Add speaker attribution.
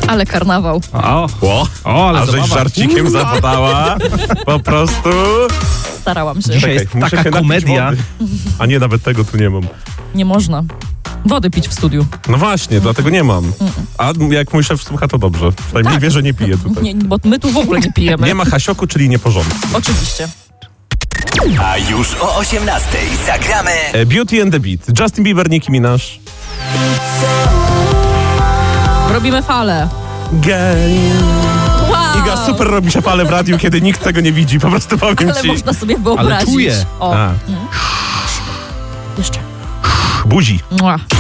Speaker 1: Ale karnawał.
Speaker 2: Ale
Speaker 3: a żeś
Speaker 2: zabawa.
Speaker 3: żarcikiem zapodała. Po prostu.
Speaker 1: Starałam się.
Speaker 2: Dzisiaj jest
Speaker 3: muszę
Speaker 2: taka
Speaker 3: się napić
Speaker 2: komedia.
Speaker 3: wody. A nie, nawet tego tu nie mam.
Speaker 1: Nie można wody pić w studiu.
Speaker 3: No właśnie, dlatego nie mam. A jak mój szef słucha, to dobrze. Przynajmniej wie, że nie piję tutaj.
Speaker 1: Nie, bo my tu w ogóle nie pijemy.
Speaker 3: Nie ma hasioku, czyli nieporządku.
Speaker 1: Oczywiście.
Speaker 4: A już o 18:00 zagramy
Speaker 3: Beauty and the Beat. Justin Bieber, Nicki Minaj.
Speaker 1: Robimy falę. Wow.
Speaker 3: Iga, super robi się fale w radiu, kiedy nikt tego nie widzi. Po prostu powiem
Speaker 1: Ale
Speaker 3: ci.
Speaker 1: można sobie wyobrazić.
Speaker 2: Ale czuję.
Speaker 1: O,
Speaker 3: A,
Speaker 1: jeszcze.
Speaker 3: buzi.
Speaker 1: Mua.